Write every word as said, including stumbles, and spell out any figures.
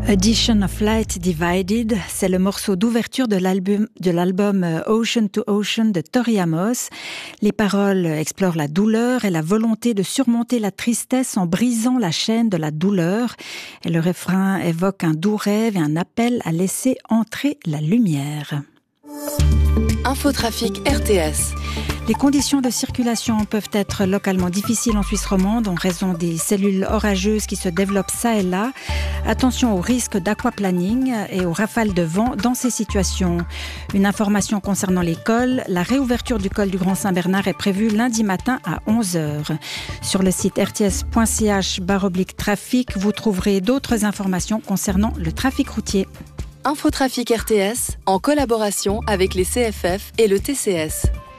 Edition of Light Divided, c'est le morceau d'ouverture de l'album, de l'album Ocean to Ocean de Tori Amos. Les paroles explorent la douleur et la volonté de surmonter la tristesse en brisant la chaîne de la douleur. Et le refrain évoque un doux rêve et un appel à laisser entrer la lumière. Infotrafic R T S. Les conditions de circulation peuvent être localement difficiles en Suisse romande en raison des cellules orageuses qui se développent ça et là. Attention au risque d'aquaplaning et aux rafales de vent dans ces situations. Une information concernant les cols, la réouverture du col du Grand Saint-Bernard est prévue lundi matin à onze heures. Sur le site r t s point c h barre oblique trafic, vous trouverez d'autres informations concernant le trafic routier. Infotrafic R T S en collaboration avec les C F F et le T C S.